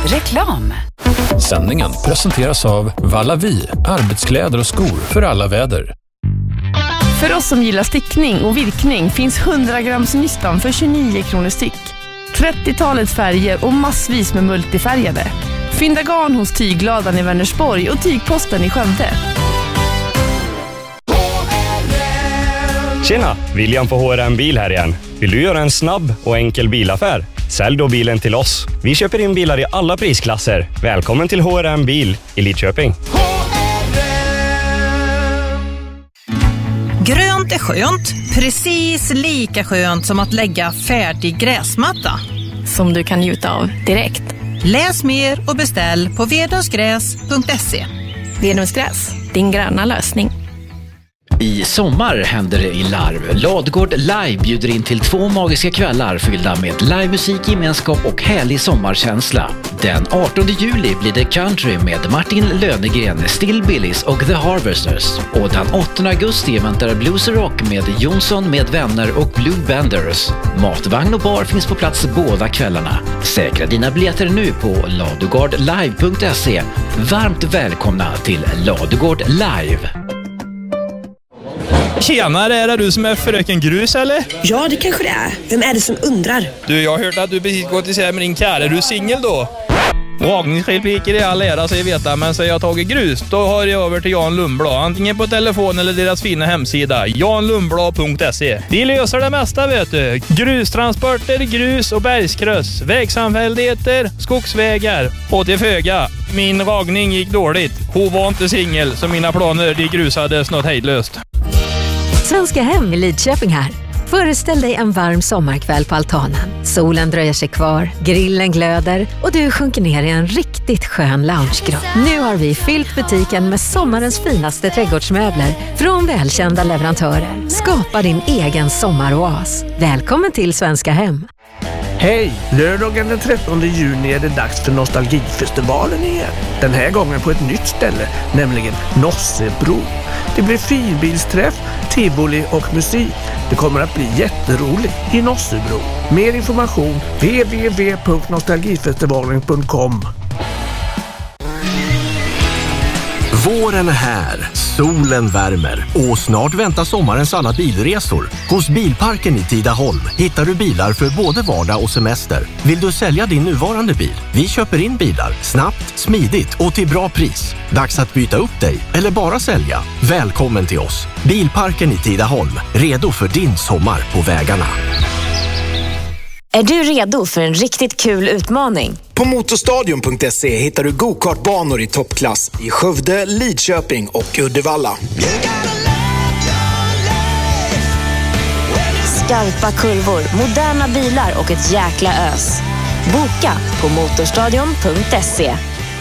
Reklam. Sändningen presenteras av Vallavi, arbetskläder och skor för alla väder. För oss som gillar stickning och virkning finns 100 grams nystan för 29 kronor styck. 30-talets färger och massvis med multifärgade. Fynda garn hos Tygladan i Vänersborg och Tygposten i Skövde. Tjena, William på HRM Bil här igen. Vill du göra en snabb och enkel bilaffär? Sälj då bilen till oss. Vi köper in bilar i alla prisklasser. Välkommen till HRM Bil i Lidköping. Grönt är skönt, precis lika skönt som att lägga färdig gräsmatta. Som du kan njuta av direkt. Läs mer och beställ på vedungsgräs.se. Vedungsgräs, din gröna lösning. I sommar händer det i Larv. Ladugård Live bjuder in till 2 magiska kvällar fyllda med livemusik, gemenskap och härlig sommarkänsla. Den 18 juli blir det country med Martin Lönegren, Still Billys och The Harvesters. Och den 8 augusti väntar Blues Rock med Jonsson med vänner och Blue Benders. Matvagn och bar finns på plats båda kvällarna. Säkra dina biljetter nu på ladugårdlive.se. Varmt välkomna till Ladugård Live. Tjenare, är det du som är fröken Grus eller? Ja, det kanske det är. Vem är det som undrar? Du, jag har hört att du precis gått isär med din kär. Är du singel då? Dragningsrepliker i all ära, så jag vet, men så jag tagit grus, då har jag över till Jan Lundblad. Antingen på telefon eller deras fina hemsida, janlundblad.se. De löser det mesta, vet du. Grustransporter, grus och bergskryss, vägsamfälligheter, skogsvägar och till föga. Min ragning gick dåligt. Hon var inte singel, så mina planer de grusades något hejdlöst. Svenska Hem i Lidköping här. Föreställ dig en varm sommarkväll på altanen. Solen dröjer sig kvar, grillen glöder och du sjunker ner i en riktigt skön loungegrott. Nu har vi fyllt butiken med sommarens finaste trädgårdsmöbler från välkända leverantörer. Skapa din egen sommaroas. Välkommen till Svenska Hem. Hej! Lördagen den 13 juni är det dags för Nostalgifestivalen igen. Den här gången på ett nytt ställe, nämligen Nossebro. Det blir filbilsträff, tivoli och musik. Det kommer att bli jätteroligt i Nossebro. Mer information www.nostalgifestivalen.com. Våren är här, solen värmer och snart väntar sommarens alla bilresor. Hos Bilparken i Tidaholm hittar du bilar för både vardag och semester. Vill du sälja din nuvarande bil? Vi köper in bilar snabbt, smidigt och till bra pris. Dags att byta upp dig eller bara sälja. Välkommen till oss. Bilparken i Tidaholm, redo för din sommar på vägarna. Är du redo för en riktigt kul utmaning? På motorstadion.se hittar du go-kartbanor i toppklass i Skövde, Lidköping och Uddevalla. Skarpa kurvor, moderna bilar och ett jäkla ös. Boka på motorstadion.se.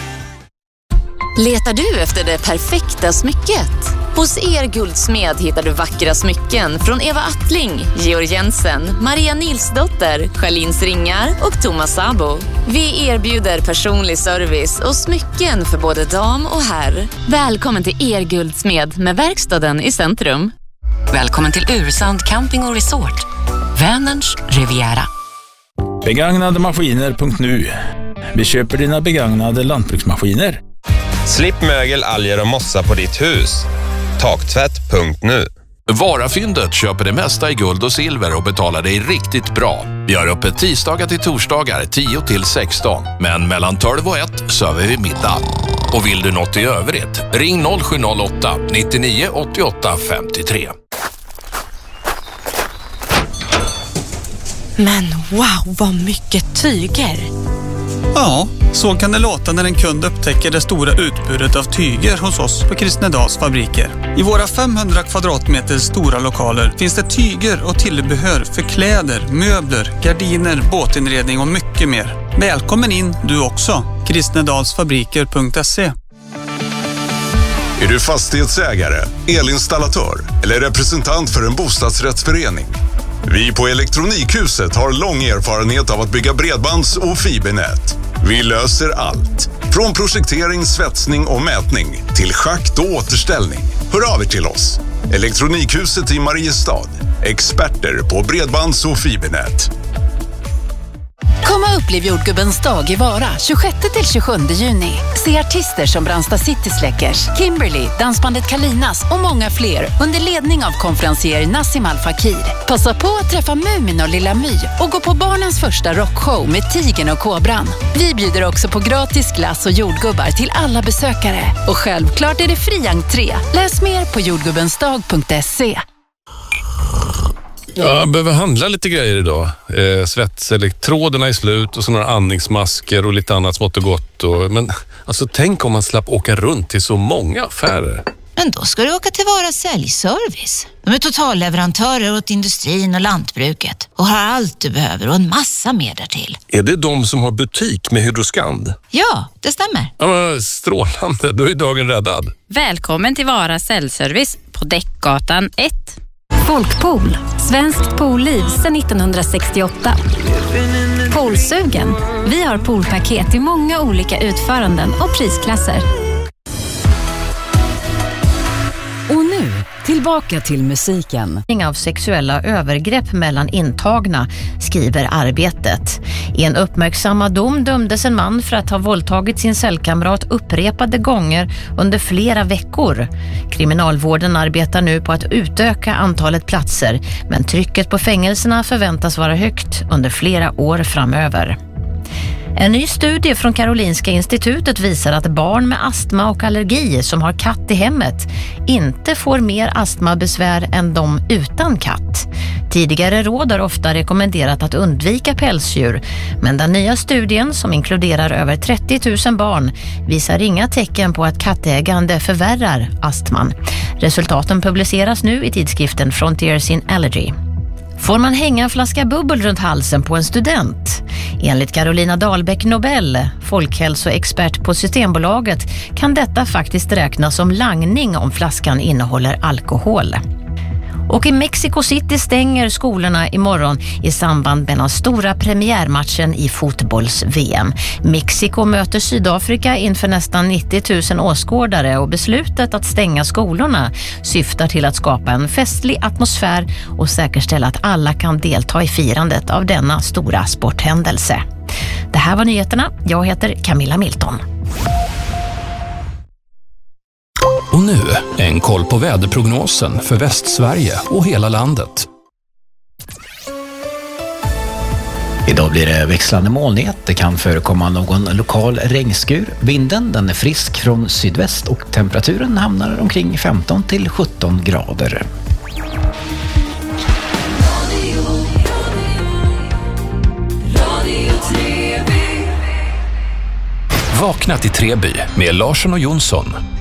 Letar du efter det perfekta smycket? Hos Guldsmed hittar du vackra smycken från Eva Attling, Georg Jensen, Maria Nilsdotter, Charlins Ringar och Thomas Sabo. Vi erbjuder personlig service och smycken för både dam och herr. Välkommen till Guldsmed med verkstaden i centrum. Välkommen till Ursand Camping och Resort. Vänerns Riviera. Begagnademaskiner.nu. Vi köper dina begagnade lantbruksmaskiner. Slipp mögel, alger och mossa på ditt hus. Taktvätt.nu. Varafyndet köper det mesta i guld och silver och betalar dig riktigt bra. Vi har öppet tisdagar till torsdagar 10 till 16. Men mellan 12 och 1 server vi middag. Och vill du något i övrigt, ring 0708 99 88 53. Men wow, vad mycket tyger! Ja, så kan det låta när en kund upptäcker det stora utbudet av tyger hos oss på Kristnedals fabriker. I våra 500 kvadratmeter stora lokaler finns det tyger och tillbehör för kläder, möbler, gardiner, båtinredning och mycket mer. Välkommen in du också. Kristnedalsfabriker.se. Är du fastighetsägare, elinstallatör eller representant för en bostadsrättsförening? Vi på Elektronikhuset har lång erfarenhet av att bygga bredbands- och fibernät. Vi löser allt. Från projektering, svetsning och mätning till schakt och återställning. Hör av er till oss. Elektronikhuset i Mariestad. Experter på bredbands- och fibernät. Kom och upplev jordgubbens dag i Vara 26-27 juni. Se artister som Brandsta City Släckers, Kimberly, dansbandet Kalinas och många fler under ledning av konferencier Nassim Al Fakir. Passa på att träffa Mumin och Lilla My och gå på barnens första rockshow med Tigern och Kobran. Vi bjuder också på gratis glass och jordgubbar till alla besökare. Och självklart är det fri entré. Läs mer på jordgubbensdag.se. Ja, jag behöver handla lite grejer idag. Svetselektroderna är slut och så några andningsmasker och lite annat smått och gott. Men alltså, tänk om man slapp åka runt till så många affärer. Men då ska du åka till Vara Säljservice. De är totalleverantörer åt industrin och lantbruket och har allt du behöver och en massa mer därtill. Är det de som har butik med Hydroskand? Ja, det stämmer. Ja, men strålande, då är dagen räddad. Välkommen till Vara Säljservice på Däckgatan 1. Folkpool, svenskt poolliv sedan 1968. Poolsugen. Vi har poolpaket i många olika utföranden och prisklasser. Och nu, tillbaka till musiken. Av sexuella övergrepp mellan intagna, skriver Arbetet. I en uppmärksammad dom dömdes en man för att ha våldtagit sin cellkamrat upprepade gånger under flera veckor. Kriminalvården arbetar nu på att utöka antalet platser, men trycket på fängelserna förväntas vara högt under flera år framöver. En ny studie från Karolinska institutet visar att barn med astma och allergi som har katt i hemmet inte får mer astmabesvär än de utan katt. Tidigare råd har ofta rekommenderat att undvika pälsdjur, men den nya studien som inkluderar över 30 000 barn visar inga tecken på att kattägande förvärrar astman. Resultaten publiceras nu i tidskriften Frontiers in Allergy. Får man hänga en flaska bubbel runt halsen på en student? Enligt Carolina Dahlbäck Nobel, folkhälsoexpert på Systembolaget, kan detta faktiskt räknas som langning om flaskan innehåller alkohol. Och i Mexico City stänger skolorna imorgon i samband med den stora premiärmatchen i fotbolls-VM. Mexiko möter Sydafrika inför nästan 90 000 åskådare och beslutet att stänga skolorna syftar till att skapa en festlig atmosfär och säkerställa att alla kan delta i firandet av denna stora sporthändelse. Det här var nyheterna. Jag heter Camilla Milton. Och nu en koll på väderprognosen för Västsverige och hela landet. Idag blir det växlande molnighet. Det kan förekomma någon lokal regnskur. Vinden den är frisk från sydväst och temperaturen hamnar omkring 15 till 17 grader. Vakna till Treby med Larsson och Jonsson.